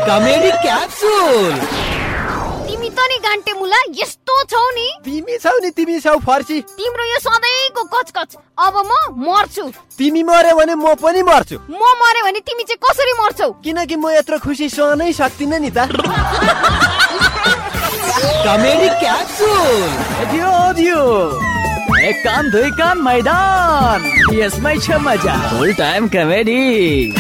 Comedy capsule. तिमी त नि गान्टे मुला यस्तो छौ नि। तिमी छौ फर्सी। तिम्रो यो सधैँको कचकच। अब म मर्छु। तिमी मर्यो भने म पनि मर्छु। म मर्यो भने तिमी चाहिँ कसरी मर्छौ? किनकि म यत्रो खुसी सहनै सक्दिनँ नि त। Comedy capsule. दियो एक कान दुई कान मैदान, यसमै छ मजा। फुल टाइम कमेडी।